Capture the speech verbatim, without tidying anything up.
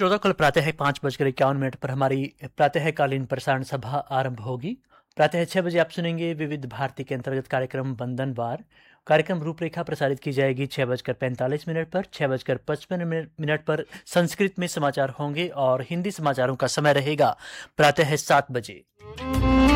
श्रोता, कल प्रातः पाँच बजकर इक्यावन मिनट पर हमारी प्रातःकालीन प्रसारण सभा आरंभ होगी। प्रातः छः बजे आप सुनेंगे विविध भारती के अंतर्गत कार्यक्रम बंधनवार। कार्यक्रम रूपरेखा प्रसारित की जाएगी छः बजकर पैंतालीस मिनट पर। छः बजकर पचपन मिनट पर संस्कृत में समाचार होंगे और हिंदी समाचारों का समय रहेगा प्रातः सात बजे।